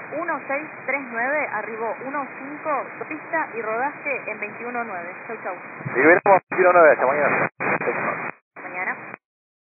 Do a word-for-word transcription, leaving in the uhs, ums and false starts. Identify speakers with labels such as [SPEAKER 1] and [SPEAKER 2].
[SPEAKER 1] uno seis tres nueve, arribó uno cinco, pista y rodaje en veintiuno nueve. Chau, chau.
[SPEAKER 2] Liberamos veintiuno nueve, hasta mañana.